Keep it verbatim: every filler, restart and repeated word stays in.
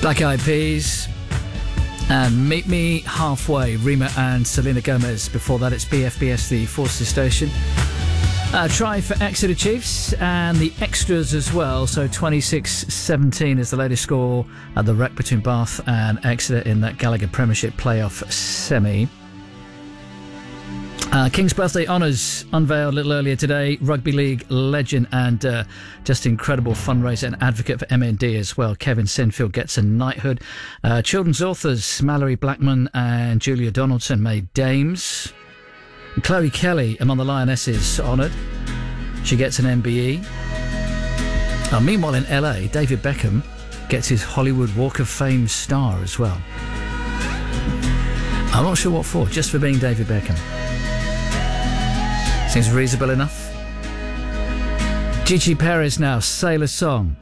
Black Eyed Peas and Meet Me Halfway, Rima and Selena Gomez. Before that, it's B F B S, the Forces Station. Uh, try for Exeter Chiefs and the extras as well. So twenty-six seventeen is the latest score at the wreck between Bath and Exeter in that Gallagher Premiership playoff semi. Uh, King's Birthday Honours unveiled a little earlier today. Rugby League legend and uh, just incredible fundraiser and advocate for M N D as well. Kevin Sinfield gets a knighthood. Uh, children's authors Mallory Blackman and Julia Donaldson made dames. And Chloe Kelly among the Lionesses honoured. She gets an M B E. Uh, meanwhile in L A, David Beckham gets his Hollywood Walk of Fame star as well. I'm not sure what for, just for being David Beckham. Seems reasonable enough. Gigi Perez now, Sailor Song.